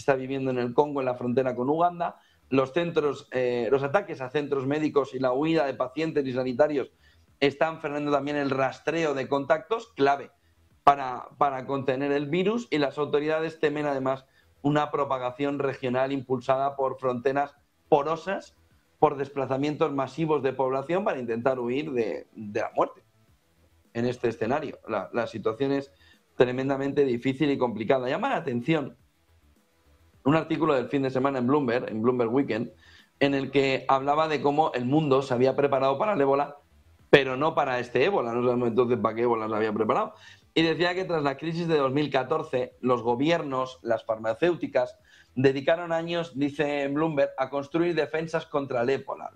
está viviendo en el Congo, en la frontera con Uganda, los ataques a centros médicos y la huida de pacientes y sanitarios están frenando también el rastreo de contactos, clave para contener el virus, y las autoridades temen además una propagación regional impulsada por fronteras porosas, por desplazamientos masivos de población para intentar huir de la muerte en este escenario. La situación es tremendamente difícil y complicada. Llama la atención un artículo del fin de semana en Bloomberg Weekend, en el que hablaba de cómo el mundo se había preparado para el ébola, pero no para este ébola. No sabemos entonces para qué ébola se había preparado. Y decía que tras la crisis de 2014, los gobiernos, las farmacéuticas, dedicaron años, dice Bloomberg, a construir defensas contra el ébola.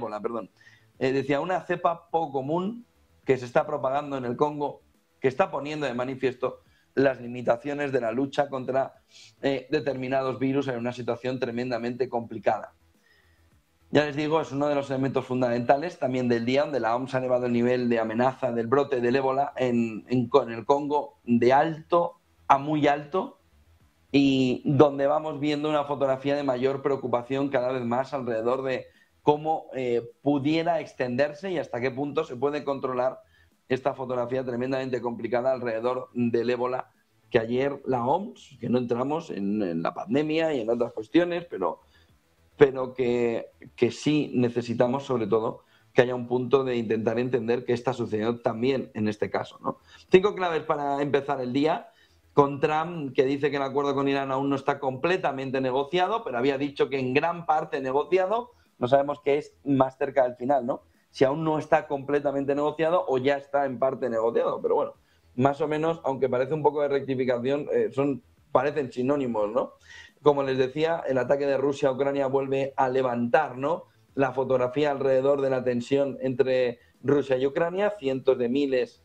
Decía, una cepa poco común que se está propagando en el Congo, que está poniendo de manifiesto las limitaciones de la lucha contra determinados virus en una situación tremendamente complicada. Ya les digo, es uno de los elementos fundamentales también del día, donde la OMS ha elevado el nivel de amenaza del brote del ébola en el Congo de alto a muy alto, y donde vamos viendo una fotografía de mayor preocupación cada vez más alrededor de cómo pudiera extenderse y hasta qué punto se puede controlar esta fotografía tremendamente complicada alrededor del ébola, que ayer la OMS, que no entramos en la pandemia y en otras cuestiones, pero que sí necesitamos, sobre todo, que haya un punto de intentar entender qué está sucediendo también en este caso, ¿no? 5 claves para empezar el día, con Trump, que dice que el acuerdo con Irán aún no está completamente negociado, pero había dicho que en gran parte negociado. No sabemos qué es más cerca del final, ¿no? Si aún no está completamente negociado o ya está en parte negociado, pero bueno, más o menos, aunque parece un poco de rectificación, parecen sinónimos, ¿no? Como les decía, el ataque de Rusia a Ucrania vuelve a levantar, ¿no?, la fotografía alrededor de la tensión entre Rusia y Ucrania, cientos de misiles,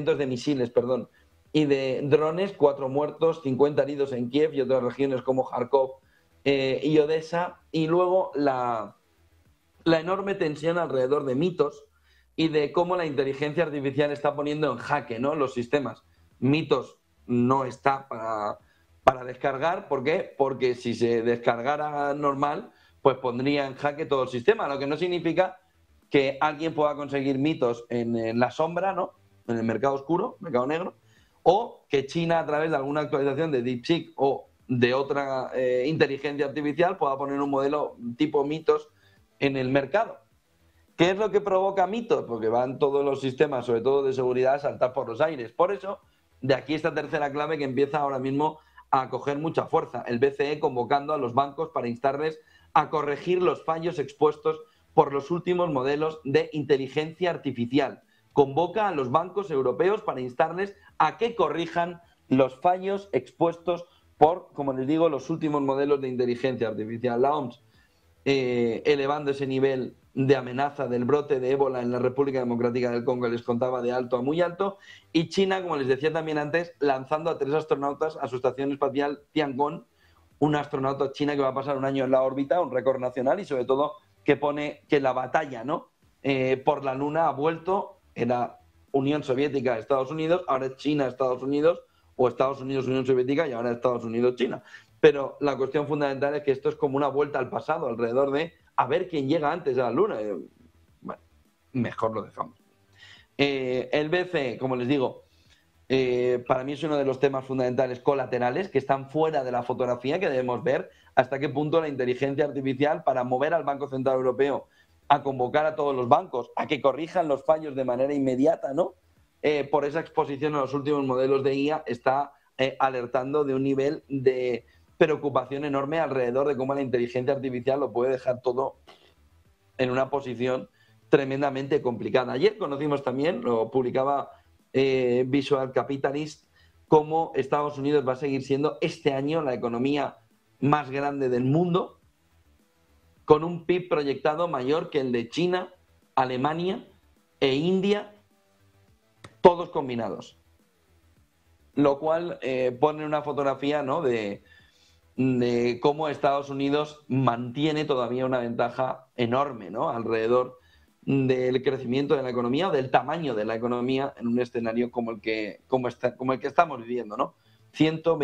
y de drones, 4 muertos, 50 heridos en Kiev y otras regiones como Kharkov y Odessa, y luego la enorme tensión alrededor de mitos y de cómo la inteligencia artificial está poniendo en jaque, ¿no?, los sistemas. Mitos no está para descargar. ¿Por qué? Porque si se descargara normal, pues pondría en jaque todo el sistema, lo que no significa que alguien pueda conseguir mitos en la sombra, ¿no?, en el mercado oscuro, mercado negro, o que China, a través de alguna actualización de DeepSeek o de otra inteligencia artificial, pueda poner un modelo tipo mitos en el mercado. ¿Qué es lo que provoca mitos? Porque van todos los sistemas, sobre todo de seguridad, a saltar por los aires. Por eso, de aquí esta tercera clave que empieza ahora mismo a coger mucha fuerza. El BCE convocando a los bancos para instarles a corregir los fallos expuestos por los últimos modelos de inteligencia artificial. Convoca a los bancos europeos para instarles a que corrijan los fallos expuestos por, como les digo, los últimos modelos de inteligencia artificial. La OMS elevando ese nivel de amenaza del brote de ébola en la República Democrática del Congo, les contaba, de alto a muy alto, y China, como les decía también antes, lanzando a 3 astronautas a su estación espacial Tiangong, una astronauta china que va a pasar un año en la órbita, un récord nacional, y sobre todo que pone que la batalla, ¿no?, por la Luna ha vuelto. Era Unión Soviética, Estados Unidos, ahora es China, Estados Unidos, o Estados Unidos, Unión Soviética, y ahora Estados Unidos, China. Pero la cuestión fundamental es que esto es como una vuelta al pasado, alrededor de a ver quién llega antes a la Luna. Bueno, mejor lo dejamos. El BCE, como les digo, para mí es uno de los temas fundamentales colaterales que están fuera de la fotografía, que debemos ver hasta qué punto la inteligencia artificial, para mover al Banco Central Europeo a convocar a todos los bancos a que corrijan los fallos de manera inmediata, ¿no?, por esa exposición a los últimos modelos de IA, está alertando de un nivel de preocupación enorme alrededor de cómo la inteligencia artificial lo puede dejar todo en una posición tremendamente complicada. Ayer conocimos también, lo publicaba Visual Capitalist, cómo Estados Unidos va a seguir siendo este año la economía más grande del mundo, con un PIB proyectado mayor que el de China, Alemania e India, todos combinados. Lo cual pone una fotografía, ¿no?, de cómo Estados Unidos mantiene todavía una ventaja enorme, ¿no?, alrededor del crecimiento de la economía o del tamaño de la economía en un escenario como el que estamos viviendo, ¿no?